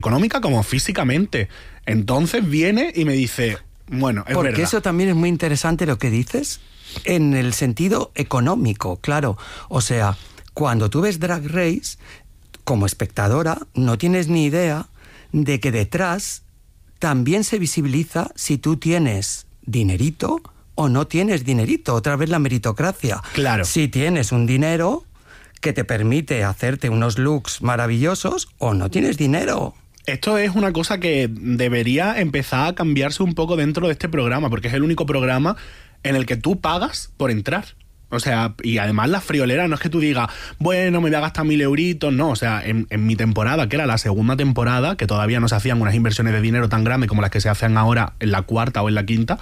económica como físicamente. Entonces viene y me dice, bueno, es Porque verdad. eso también es muy interesante lo que dices, en el sentido económico, claro. O sea, cuando tú ves Drag Race, como espectadora, no tienes ni idea de que detrás también se visibiliza si tú tienes dinerito o no tienes dinerito. Otra vez la meritocracia. Claro. Si tienes un dinero que te permite hacerte unos looks maravillosos o no tienes dinero. Esto es una cosa que debería empezar a cambiarse un poco dentro de este programa, porque es el único programa en el que tú pagas por entrar. O sea, y además la friolera no es que tú digas, bueno, me voy a gastar 1.000 euritos, no. O sea, en mi temporada, que era la segunda temporada, que todavía no se hacían unas inversiones de dinero tan grandes como las que se hacen ahora en la cuarta o en la quinta,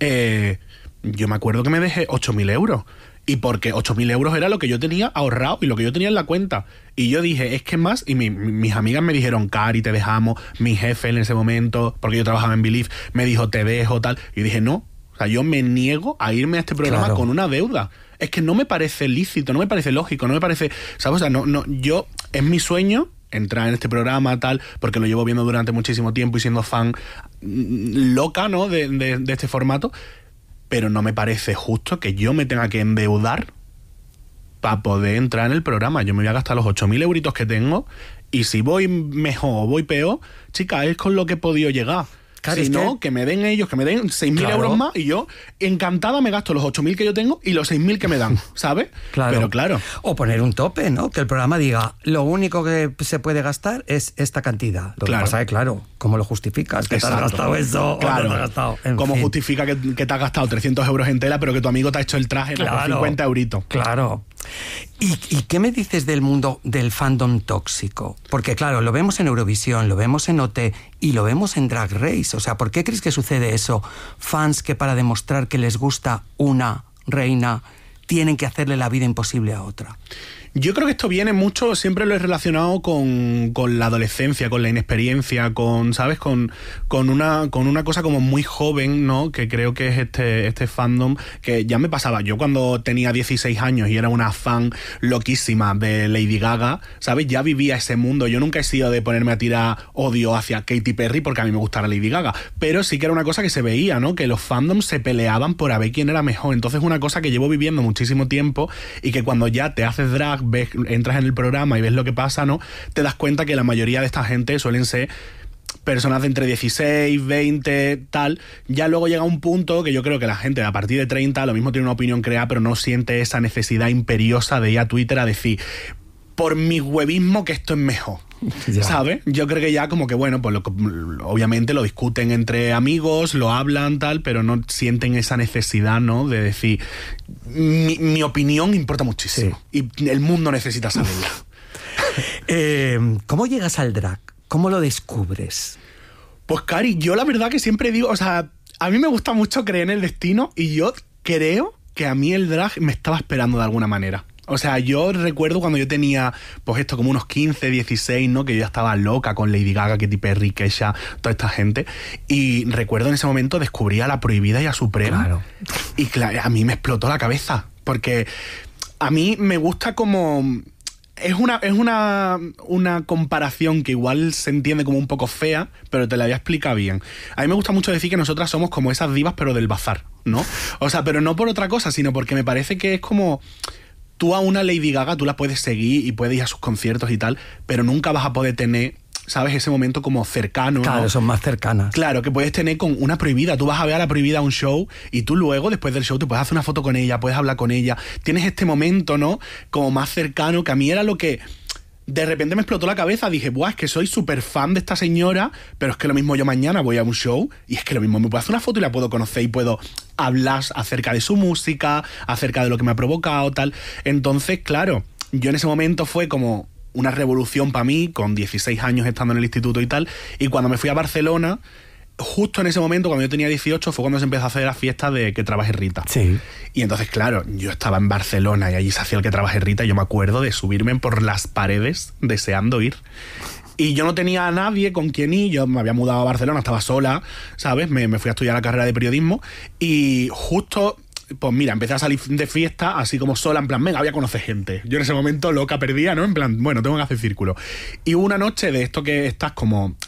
yo me acuerdo que me dejé 8.000 euros. Y porque 8.000 euros era lo que yo tenía ahorrado y lo que yo tenía en la cuenta. Y yo dije, es que más... Y mis amigas me dijeron, Cari, te dejamos. Mi jefe en ese momento, porque yo trabajaba en Believe, me dijo, te dejo, tal. Y dije, no. O sea, yo me niego a irme a este programa, claro, con una deuda. Es que no me parece lícito, no me parece lógico, no me parece... ¿Sabes? O sea, no, yo... Es mi sueño entrar en este programa, tal, porque lo llevo viendo durante muchísimo tiempo y siendo fan loca, ¿no? de este formato. Pero no me parece justo que yo me tenga que endeudar para poder entrar en el programa. Yo me voy a gastar los 8.000 euritos que tengo y si voy mejor o voy peor, chica, es con lo que he podido llegar. Claro, si no, que me den ellos, que me den 6.000 claro, euros más y yo encantada me gasto los 8.000 que yo tengo y los 6.000 que me dan, ¿sabes? Claro. Pero claro. O poner un tope, ¿no? Que el programa diga, lo único que se puede gastar es esta cantidad. Lo que pasa es, claro, ¿cómo lo justificas? ¿Que Exacto. te has gastado eso? Claro. ¿O no te has gastado? ¿Cómo fin. justifica que te has gastado 300 euros en tela pero que tu amigo te ha hecho el traje, claro, por 50 euritos? Claro. ¿Y qué me dices del mundo del fandom tóxico? Porque claro, lo vemos en Eurovisión, lo vemos en OT y lo vemos en Drag Race. O sea, ¿por qué crees que sucede eso? Fans que para demostrar que les gusta una reina tienen que hacerle la vida imposible a otra. Yo creo que esto viene mucho, siempre lo he relacionado con la adolescencia, con la inexperiencia, con, ¿sabes? Con una cosa como muy joven, ¿no? Que creo que es este fandom, que ya me pasaba. Yo cuando tenía 16 años y era una fan loquísima de Lady Gaga, ¿sabes? Ya vivía ese mundo. Yo nunca he sido de ponerme a tirar odio hacia Katy Perry porque a mí me gustara Lady Gaga, pero sí que era una cosa que se veía, ¿no? Que los fandoms se peleaban por a ver quién era mejor. Entonces es una cosa que llevo viviendo muchísimo tiempo y que cuando ya te haces drag, entras en el programa y ves lo que pasa, ¿no? Te das cuenta que la mayoría de esta gente suelen ser personas de entre 16, 20, tal. Ya luego llega un punto que yo creo que la gente a partir de 30 lo mismo tiene una opinión creada, pero no siente esa necesidad imperiosa de ir a Twitter a decir, por mi huevismo que esto es mejor. Ya. ¿Sabes? Yo creo que ya como que bueno, pues obviamente lo discuten entre amigos, lo hablan, tal, pero no sienten esa necesidad, ¿no? De decir, mi opinión importa muchísimo. Sí. Y el mundo necesita saberla. ¿Cómo llegas al drag? ¿Cómo lo descubres? Pues Cari, yo la verdad que siempre digo, o sea, a mí me gusta mucho creer en el destino y yo creo que a mí el drag me estaba esperando de alguna manera. O sea, yo recuerdo cuando yo tenía, pues esto, como unos 15, 16, ¿no? Que yo ya estaba loca con Lady Gaga, Katy Perry, Kesha, toda esta gente. Y recuerdo en ese momento descubrí a La Prohibida y a Suprema. Claro. Y claro, a mí me explotó la cabeza. Porque a mí me gusta como... Es una comparación que igual se entiende como un poco fea, pero te la voy a explicar bien. A mí me gusta mucho decir que nosotras somos como esas divas, pero del bazar, ¿no? O sea, pero no por otra cosa, sino porque me parece que es como... Tú a una Lady Gaga, tú la puedes seguir y puedes ir a sus conciertos y tal, pero nunca vas a poder tener, ¿sabes? Ese momento como cercano, claro, ¿no? Son más cercanas. Claro, que puedes tener con una Prohibida. Tú vas a ver a La Prohibida a un show y tú luego, después del show, te puedes hacer una foto con ella, puedes hablar con ella. Tienes este momento, ¿no? Como más cercano, que a mí era lo que... De repente me explotó la cabeza, dije, buah, es que soy súper fan de esta señora, pero es que lo mismo yo mañana voy a un show y es que lo mismo me puedo hacer una foto y la puedo conocer y puedo hablar acerca de su música, acerca de lo que me ha provocado, tal. Entonces, claro, yo en ese momento fue como una revolución para mí, con 16 años estando en el instituto y tal, y cuando me fui a Barcelona... Justo en ese momento, cuando yo tenía 18, fue cuando se empezó a hacer la fiesta de Que Trabaje Rita. Sí. Y entonces, claro, yo estaba en Barcelona y allí se hacía el Que Trabaje Rita y yo me acuerdo de subirme por las paredes deseando ir. Y yo no tenía a nadie con quien ir, yo me había mudado a Barcelona, estaba sola, ¿sabes? Me fui a estudiar la carrera de periodismo y justo... Pues mira, empecé a salir de fiesta así como sola, en plan, venga, voy a conocer gente. Yo en ese momento loca perdida, ¿no? En plan, bueno, tengo que hacer círculo. Y hubo una noche de esto que estás como